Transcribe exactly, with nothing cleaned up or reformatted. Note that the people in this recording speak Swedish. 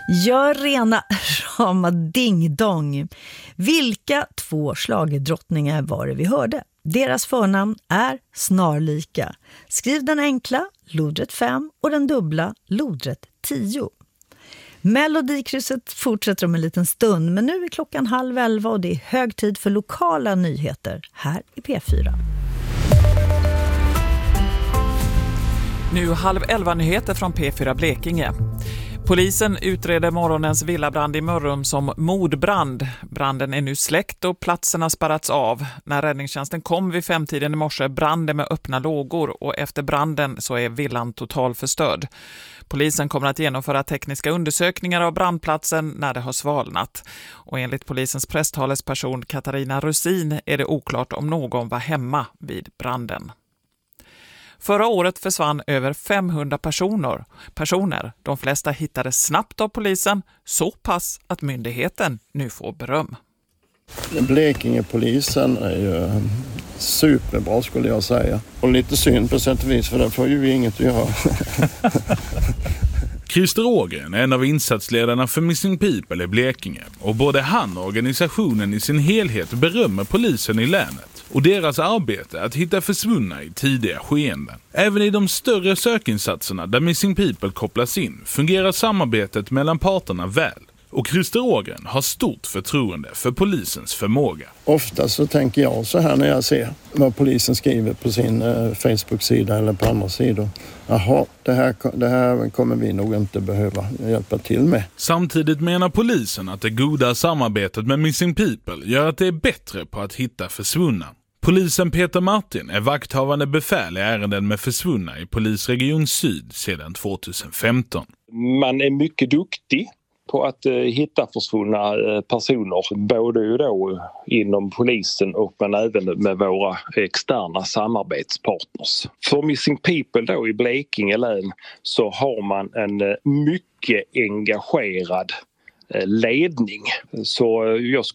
Gör rena rama ding-dong. Vilka två schlagerdrottningar var det vi hörde? Deras förnamn är snarlika. Skriv den enkla, lodrätt fem, och den dubbla, lodrätt tio. Melodikrysset fortsätter om en liten stund, men nu är klockan halv elva och det är hög tid för lokala nyheter här i P fyra. Nu halv elva nyheter från P fyra Blekinge. Polisen utreder morgonens villabrand i Mörrum som mordbrand. Branden är nu släckt och platsen har spärrats av. När räddningstjänsten kom vid femtiden i morse brann det med öppna lågor och efter branden så är villan totalförstörd. Polisen kommer att genomföra tekniska undersökningar av brandplatsen när det har svalnat. Och enligt polisens presstalesperson Katarina Rusin är det oklart om någon var hemma vid branden. Förra året försvann över femhundra personer. personer. De flesta hittades snabbt av polisen, så pass att myndigheten nu får beröm. Blekingepolisen är ju superbra skulle jag säga. Och lite synd på sätt och vis, för där får ju vi inget att göra. Christer Ågren är en av insatsledarna för Missing People i Blekinge och både han och organisationen i sin helhet berömmer polisen i länet och deras arbete att hitta försvunna i tidiga skeenden. Även i de större sökinsatserna där Missing People kopplas in fungerar samarbetet mellan parterna väl. Och Christer Ågren har stort förtroende för polisens förmåga. Ofta så tänker jag så här när jag ser vad polisen skriver på sin eh, Facebook-sida eller på andra sidor. Jaha, det här, det här kommer vi nog inte behöva hjälpa till med. Samtidigt menar polisen att det goda samarbetet med Missing People gör att det är bättre på att hitta försvunna. Polisen Peter Martin är vakthavande befäl i ärenden med försvunna i Polisregion Syd sedan tjugohundrafemton. Man är mycket duktig på att eh, hitta försvunna eh, personer, både ju då inom polisen och men även med våra externa samarbetspartners. För Missing People då i Blekinge län så har man en eh, mycket engagerad eh, ledning. Så eh, jag